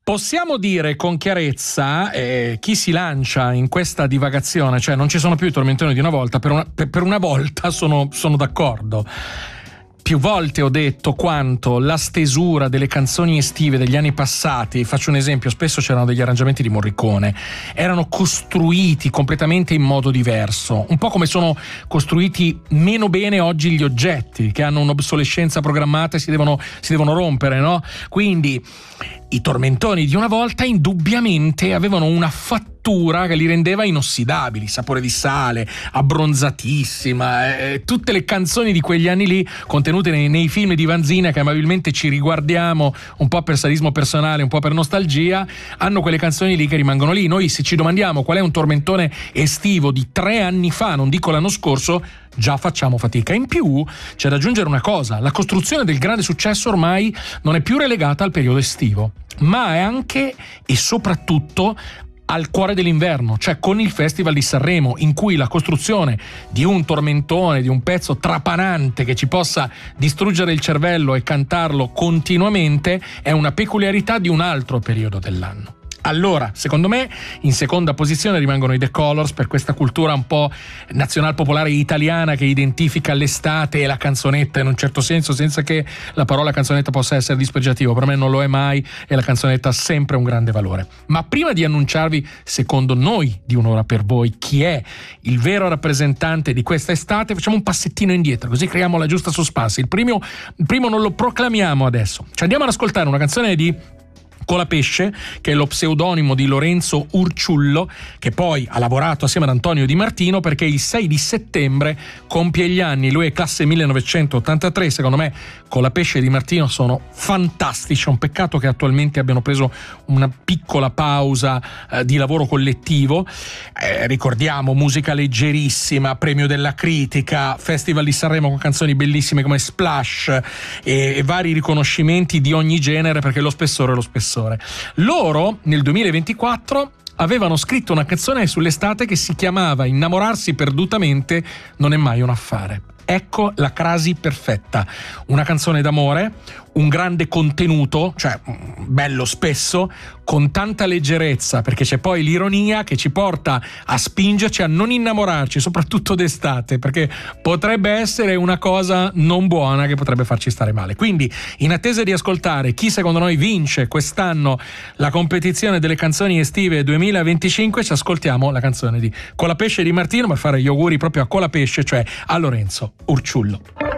Possiamo dire con chiarezza, chi si lancia in questa divagazione, cioè non ci sono più i tormentoni di una volta, per una volta sono d'accordo. Più volte ho detto quanto la stesura delle canzoni estive degli anni passati, faccio un esempio, spesso c'erano degli arrangiamenti di Morricone, erano costruiti completamente in modo diverso, un po' come sono costruiti meno bene oggi gli oggetti, che hanno un'obsolescenza programmata e si devono rompere, no? Quindi i tormentoni di una volta indubbiamente avevano una fattura che li rendeva inossidabili, sapore di sale, abbronzatissima, tutte le canzoni di quegli anni lì contenute nei film di Vanzina, che amabilmente ci riguardiamo un po' per sadismo personale, un po' per nostalgia, hanno quelle canzoni lì che rimangono lì. Noi, se ci domandiamo qual è un tormentone estivo di 3 anni fa, non dico l'anno scorso, già facciamo fatica. In più c'è da aggiungere una cosa: la costruzione del grande successo ormai non è più relegata al periodo estivo, ma è anche e soprattutto al cuore dell'inverno, cioè con il Festival di Sanremo, in cui la costruzione di un tormentone, di un pezzo trapanante che ci possa distruggere il cervello e cantarlo continuamente, è una peculiarità di un altro periodo dell'anno. Allora, secondo me, in seconda posizione rimangono i The Colors, per questa cultura un po' nazional-popolare italiana che identifica l'estate e la canzonetta in un certo senso, senza che la parola canzonetta possa essere dispregiativo. Per me non lo è mai, e la canzonetta ha sempre un grande valore. Ma prima di annunciarvi, secondo noi, di Un'ora per voi, chi è il vero rappresentante di questa estate, facciamo un passettino indietro, così creiamo la giusta suspense. Il primo non lo proclamiamo adesso. Ci andiamo ad ascoltare una canzone di Colapesce, che è lo pseudonimo di Lorenzo Urciullo, che poi ha lavorato assieme ad Antonio Di Martino, perché il 6 di settembre compie gli anni. Lui è classe 1983. Secondo me Colapesce e Di Martino sono fantastici. È un peccato che attualmente abbiano preso una piccola pausa di lavoro collettivo. Ricordiamo musica leggerissima, premio della critica, Festival di Sanremo con canzoni bellissime come Splash e vari riconoscimenti di ogni genere, perché lo spessore è lo spessore. Loro nel 2024 avevano scritto una canzone sull'estate che si chiamava Innamorarsi perdutamente non è mai un affare. Ecco la crasi perfetta: una canzone d'amore, un grande contenuto, cioè bello spesso, con tanta leggerezza, perché c'è poi l'ironia che ci porta a spingerci a non innamorarci, soprattutto d'estate, perché potrebbe essere una cosa non buona che potrebbe farci stare male. Quindi, in attesa di ascoltare chi secondo noi vince quest'anno la competizione delle canzoni estive 2025, ci ascoltiamo la canzone di Colapesce e Di Martino, per fare gli auguri proprio a Colapesce, cioè a Lorenzo Urciullo.